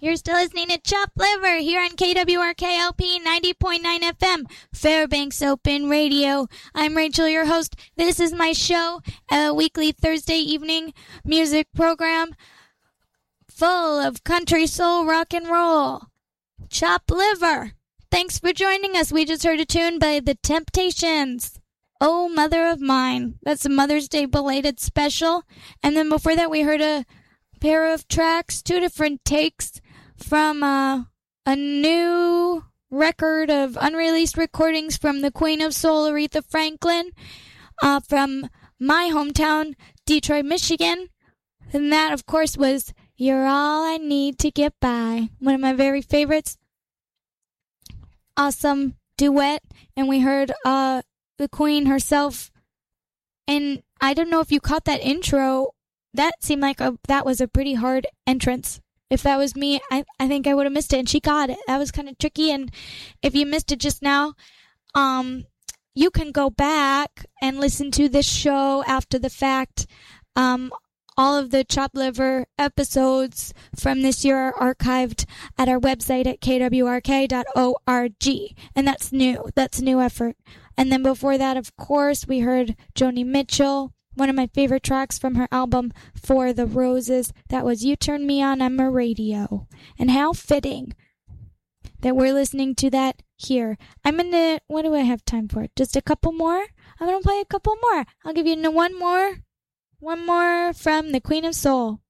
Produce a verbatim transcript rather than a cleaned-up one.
You're still listening to Chopped Liver here on K W R K L P ninety point nine F M, Fairbanks Open Radio. I'm Rachel, your host. This is my show, a weekly Thursday evening music program full of country, soul, rock, and roll. Chopped Liver. Thanks for joining us. We just heard a tune by The Temptations. Oh, Mother of Mine. That's a Mother's Day belated special. And then before that, we heard a pair of tracks, two different takes from uh, a new record of unreleased recordings from the Queen of Soul, Aretha Franklin, uh, from my hometown, Detroit, Michigan. And that, of course, was You're All I Need to Get By, one of my very favorites. Awesome duet. And we heard uh, the Queen herself. And I don't know if you caught that intro. That seemed like a, that was a pretty hard entrance. If that was me, I, I think I would have missed it, and she got it. That was kind of tricky, and if you missed it just now, um, you can go back and listen to this show after the fact. Um, all of the Chopped Liver episodes from this year are archived at our website at k w r k dot org, and that's new. That's a new effort. And then before that, of course, we heard Joni Mitchell, one of my favorite tracks from her album, For the Roses. That was You Turn Me On, I'm a Radio. And how fitting that we're listening to that here. I'm going to, what do I have time for? Just a couple more? I'm going to play a couple more. I'll give you one more, one more from the Queen of Soul.